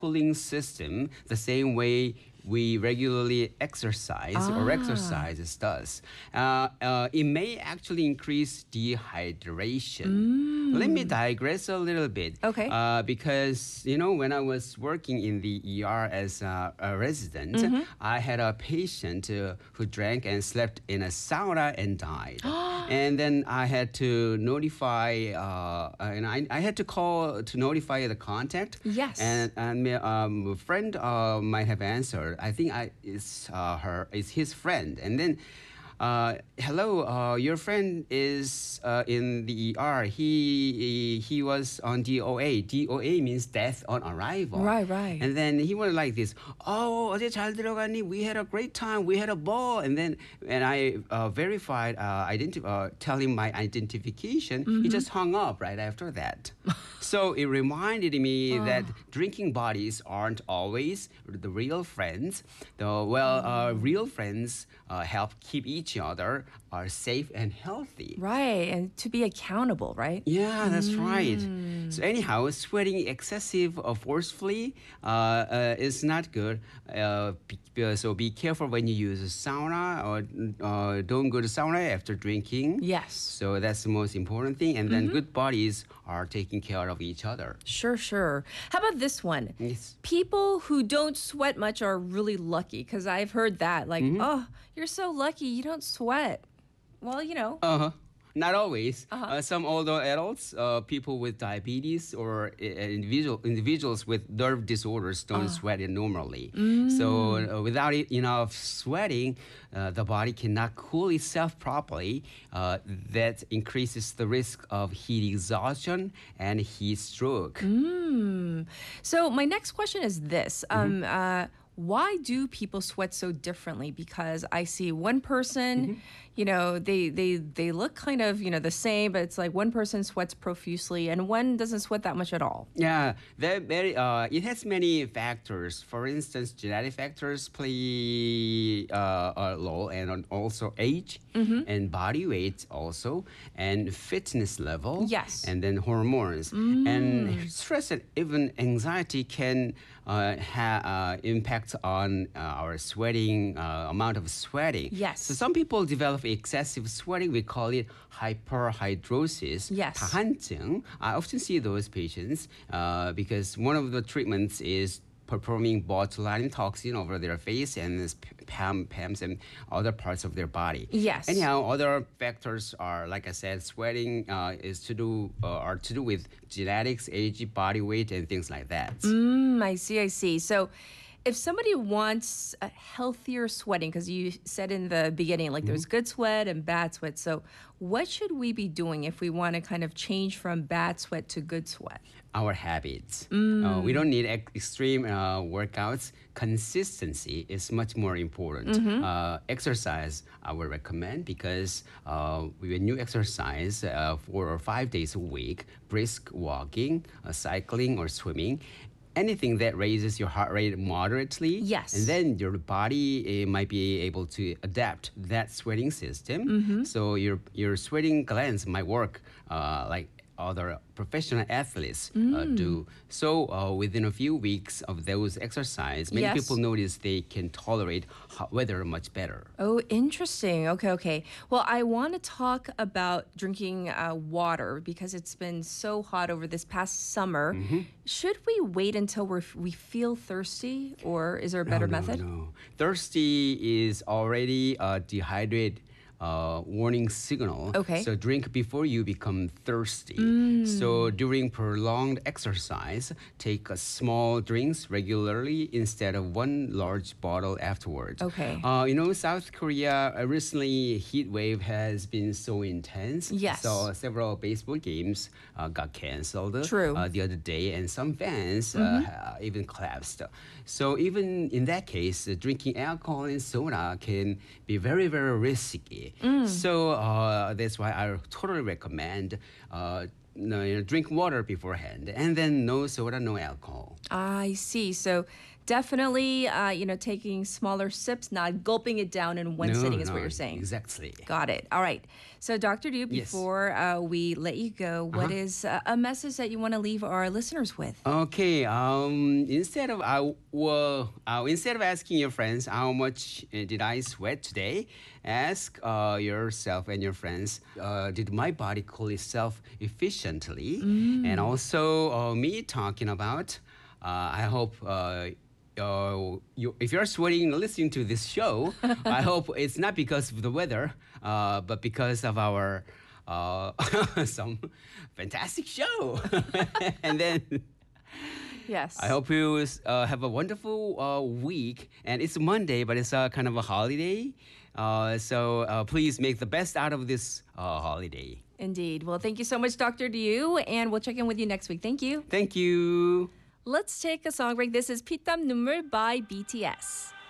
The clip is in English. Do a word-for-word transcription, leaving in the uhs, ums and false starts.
cooling system the same way we regularly exercise or Ah. exercise does. Uh, uh, it may actually increase dehydration. Let me Mm. digress a little bit. Okay. Uh, because, you know, when I was working in the E R as a, a resident, Mm-hmm. I had a patient uh, who drank and slept in a sauna and died. And then I had to notify, uh, and I, I had to call to notify the contact. Yes. And, and my um, a friend uh, might have answered. I think I, it's uh, her, it's his friend. And then uh, hello, uh, your friend is uh, in the E R. He he was on D O A. D O A means death on arrival. Right, right. And then he was like this. Oh, 어제 잘 들어가니? We had a great time. We had a ball. And then and I uh, verified, uh, identi- uh, tell him my identification. He just hung up right after that. So it reminded me that drinking buddies aren't always the real friends. The well, uh, real friends uh, help keep each other uh, safe and healthy. Right. And to be accountable, right? Yeah, that's right. So anyhow, sweating excessive or forcefully uh, uh, is not good. Uh, be, uh, so be careful when you use a sauna, or uh, don't go to sauna after drinking. Yes. So that's the most important thing. And then good bodies are taking care of each other. Sure, sure. How about this one? Yes. People who don't sweat much are really lucky because I've heard that. Like, Mm-hmm. oh, you're so lucky you don't sweat. Well, you know. Uh huh. Not always. Uh-huh. Uh, some older adults, uh, people with diabetes, or uh, individual individuals with nerve disorders don't sweat it normally. So uh, without it, enough sweating, uh, the body cannot cool itself properly. Uh, that increases the risk of heat exhaustion and heat stroke. Mm. So my next question is this. Mm-hmm. Um, uh, why do people sweat so differently? Because I see one person, Mm-hmm. you know, they they they look kind of, you know, the same, but it's like one person sweats profusely and one doesn't sweat that much at all. Yeah, that very. Uh, it has many factors. For instance, genetic factors play uh, a role, and also age and body weight also, and fitness level. Yes. And then hormones and stress and even anxiety can uh, ha- uh, impact on uh, our sweating uh, amount of sweating. Yes. So some people develop excessive sweating. We call it hyperhidrosis. Yes. 다한증. I often see those patients uh, because one of the treatments is performing botulinum toxin over their face and this p- P A M S and other parts of their body. Yes. Anyhow, other factors are, like I said, sweating uh, is to do uh, are to do with genetics, age, body weight, and things like that. Mm, I see, I see. So if somebody wants a healthier sweating, because you said in the beginning, like there's good sweat and bad sweat. So what should we be doing if we want to kind of change from bad sweat to good sweat? Our habits. Uh, we don't need ex- extreme uh, workouts. Consistency is much more important. Uh, exercise, I would recommend, because uh, when you exercise uh, four or five days a week, brisk walking, uh, cycling, or swimming, anything that raises your heart rate moderately, Yes. and then your body uh, might be able to adapt that sweating system. So your your sweating glands might work uh, like other professional athletes uh, do. So uh, within a few weeks of those exercise, many Yes. people notice they can tolerate hot weather much better. Oh, interesting. Okay, okay. Well, I want to talk about drinking uh, water because it's been so hot over this past summer. Should we wait until we're, we feel thirsty, or is there a better no, method? No, thirsty is already uh, dehydrated. Uh, warning signal. Okay. So drink before you become thirsty. So during prolonged exercise, take a small drinks regularly instead of one large bottle afterwards. Okay. Uh, you know, South Korea uh, recently heat wave has been so intense. Yes. So several baseball games uh, got canceled. True. Uh, the other day, and some fans uh, ha- even collapsed. So even in that case, uh, drinking alcohol and soda can be very, very risky. So uh, that's why I totally recommend uh, no, you know, drink water beforehand, and then no soda, no alcohol. I see. So definitely, uh, you know, taking smaller sips, not gulping it down in one No, sitting is no, what you're saying. Exactly. Got it. All right. So, Doctor Du, Yes. before uh, we let you go, what Uh-huh. is uh, a message that you want to leave our listeners with? Okay. Um. Instead of I well, uh, instead of asking your friends how much uh, did I sweat today, ask uh, yourself and your friends, uh, did my body cool itself efficiently? And also uh, me talking about. Uh, I hope. Uh, uh, you, if you're sweating listening to this show, I hope it's not because of the weather, uh, but because of our uh, some fantastic show. And then Yes. I hope you uh, have a wonderful uh, week. And it's Monday, but it's uh, kind of a holiday. Uh, so uh, please make the best out of this uh, holiday. Indeed. Well, thank you so much, Doctor Du, and we'll check in with you next week. Thank you. Thank you. Let's take a song break. This is 피땀 눈물 by B T S.